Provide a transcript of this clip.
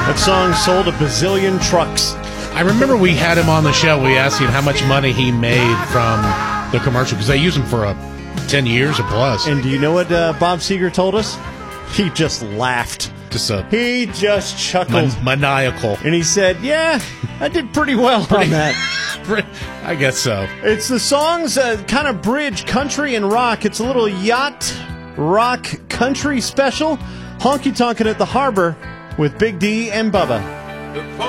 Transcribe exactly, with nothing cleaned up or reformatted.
That song sold a bazillion trucks. I remember we had him on the show. We asked him how much money he made from the commercial because they use him for a ten years or plus. And do you know what uh, Bob Seger told us? He just laughed. Just a He just chuckled. man- maniacal. And he said, yeah, I did pretty well on that. I guess so. It's the song's uh, kind of bridge country and rock. It's a little yacht rock country special. Honky Tonkin' at the Harbor with Big D and Bubba.